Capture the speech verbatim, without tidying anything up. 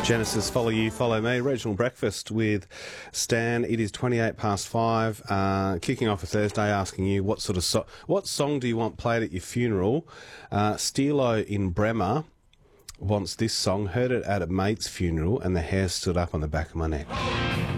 Genesis, Follow You, Follow Me, Regional Breakfast with Stan. It is twenty-eight past five, uh, kicking off a Thursday, asking you what sort of so- what song do you want played at your funeral? Uh, Steelo in Bremer wants this song. Heard it at a mate's funeral and the hair stood up on the back of my neck.